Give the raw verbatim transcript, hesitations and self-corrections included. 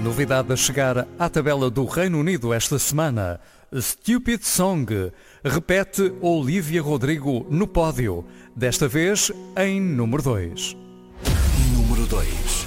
novidade a chegar à tabela do Reino Unido esta semana. Stupid Song repete Olivia Rodrigo no pódio, desta vez em número dois. Número dois.